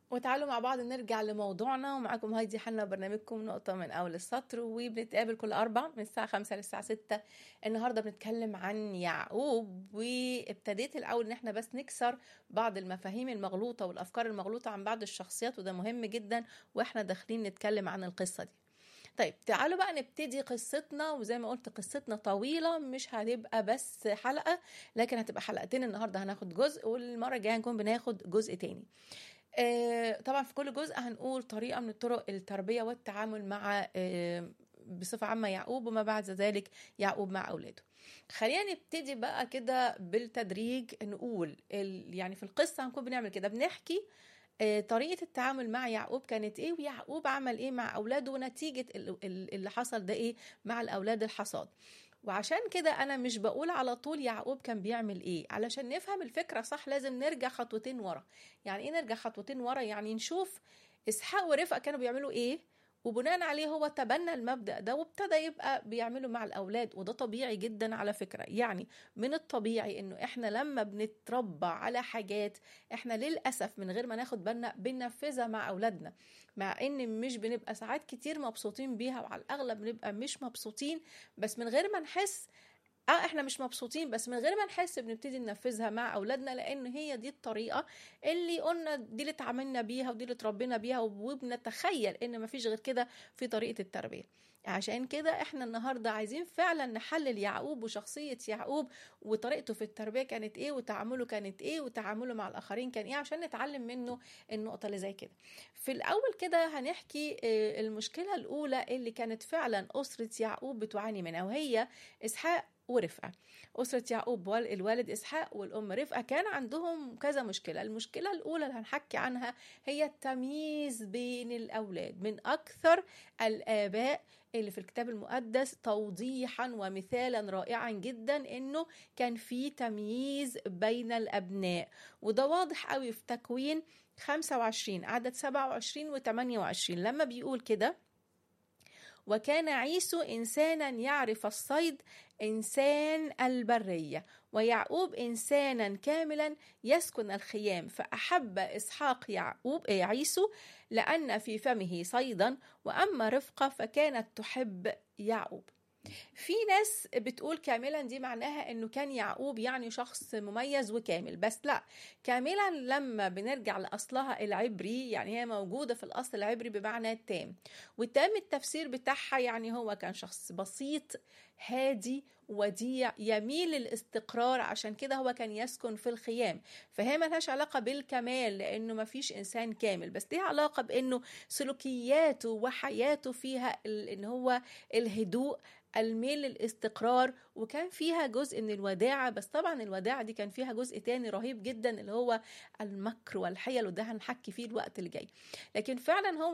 وتعالوا مع بعض نرجع لموضوعنا، ومعاكم هايدي حنا، برنامجكم نقطة من أول السطر، وبنتقابل كل أربع من الساعة 5 للساعة 6. النهاردة بنتكلم عن يعقوب، وابتديت الأول إن احنا بس نكسر بعض المفاهيم المغلوطة والأفكار المغلوطة عن بعض الشخصيات، وده مهم جدا واحنا داخلين نتكلم عن القصة دي. طيب تعالوا بقى نبتدي قصتنا، وزي ما قلت قصتنا طويلة، مش هتبقى بس حلقة، لكن هتبقى حلقتين. النهاردة هناخد جزء، والمرة الجاية هنكون بناخد جزء تاني. طبعا في كل جزء هنقول طريقة من طرق التربية والتعامل مع بصفة عامة يعقوب، وما بعد ذلك يعقوب مع أولاده. خلينا نبتدي بقى كده بالتدريج. نقول يعني في القصة هنكون بنعمل كده، بنحكي طريقة التعامل مع يعقوب كانت ايه، ويعقوب عمل ايه مع أولاده، ونتيجة اللي حصل ده ايه مع الأولاد الحصاد. وعشان كده أنا مش بقول على طول يعقوب كان بيعمل إيه. علشان نفهم الفكرة صح لازم نرجع خطوتين ورا. يعني إيه نرجع خطوتين ورا؟ يعني نشوف إسحاق ورفقة كانوا بيعملوا إيه، وبناء عليه هو تبنى المبدأ ده وابتدى يبقى بيعمله مع الأولاد. وده طبيعي جدا على فكرة. يعني من الطبيعي إنه إحنا لما بنتربى على حاجات إحنا للأسف من غير ما ناخد بالنا بننفذها مع أولادنا، مع إن مش بنبقى ساعات كتير مبسوطين بيها، وعلى الأغلب بنبقى مش مبسوطين، بس من غير ما نحس احنا مش مبسوطين، بس من غير ما نحس بنبتدي ننفذها مع اولادنا، لان هي دي الطريقه اللي قلنا دي اللي اتعاملنا بيها ودي اللي اتربينا بيها، وبنتخيل ان مفيش غير كده في طريقه التربيه. عشان كده احنا النهارده عايزين فعلا نحلل يعقوب وشخصيه يعقوب، وطريقته في التربيه كانت ايه، وتعامله كانت ايه، وتعامله مع الاخرين كان ايه، عشان نتعلم منه النقطه اللي زي كده. في الاول كده هنحكي المشكله الاولى اللي كانت فعلا اسره يعقوب بتعاني منها، وهي اسحاق ورفقة. أسرة يعقوب الوالد إسحاق والأم رفقة كان عندهم كذا مشكلة. المشكلة الأولى اللي هنحكي عنها هي التمييز بين الأولاد. من أكثر الآباء اللي في الكتاب المقدس توضيحا ومثالا رائعا جدا إنه كان في تمييز بين الأبناء، وده واضح قوي في تكوين 25 عدد 27 و 28 لما بيقول كده: وكان عيسو إنسانا يعرف الصيد، إنسان البرية، ويعقوب إنسانا كاملا يسكن الخيام. فأحب إسحاق عيسو لأن في فمه صيدا، وأما رفقة فكانت تحب يعقوب. في ناس بتقول كاملا دي معناها انه كان يعقوب يعني شخص مميز وكامل، بس لا. كاملا لما بنرجع لاصلها العبري يعني هي موجودة في الاصل العبري بمعنى تام، والتام التفسير بتاعها يعني هو كان شخص بسيط هادي وديع يميل للاستقرار. عشان كده هو كان يسكن في الخيام. فهي ملهاش علاقة بالكمال لانه ما فيش انسان كامل، بس ليها علاقة بانه سلوكياته وحياته فيها ان هو الهدوء، الميل للاستقرار، وكان فيها جزء من الوداعة. بس طبعا الوداعة دي كان فيها جزء تاني رهيب جدا اللي هو المكر والحيل، وده هنحكي فيه الوقت اللي جاي. لكن فعلا هو